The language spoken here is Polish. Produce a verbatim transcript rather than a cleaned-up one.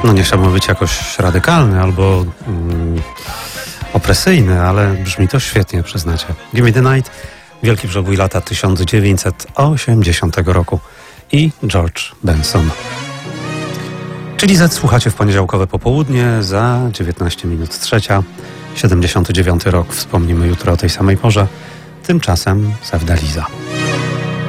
No nie chciałbym być jakoś radykalny albo mm, opresyjny, ale brzmi to świetnie, przyznacie. Give Me The Night, wielki przebój lata tysiąc dziewięćset osiemdziesiątego roku i George Benson. Czyli Z słuchacie w poniedziałkowe popołudnie, za dziewiętnaście minut trzecia, siedemdziesiąty dziewiąty rok, wspomnimy jutro o tej samej porze, tymczasem Sewda Liza.